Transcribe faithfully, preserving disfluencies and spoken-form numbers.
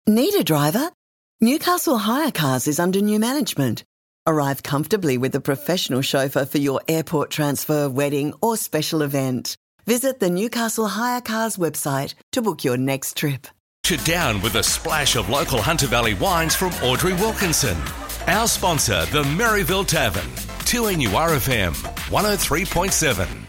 Need a driver? Newcastle Hire Cars is under new management. Arrive comfortably with a professional chauffeur for your airport transfer, wedding or special event. Visit the Newcastle Hire Cars website to book your next trip. To down with a splash of local Hunter Valley wines from Audrey Wilkinson. Our sponsor, the Maryville Tavern. two N U R F M, one oh three point seven.